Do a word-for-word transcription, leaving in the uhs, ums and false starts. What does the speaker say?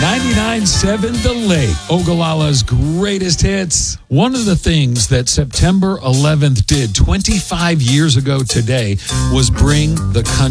ninety-nine point seven The Lake, Ogallala's greatest hits. One of the things that September eleventh did twenty-five years ago today was bring the country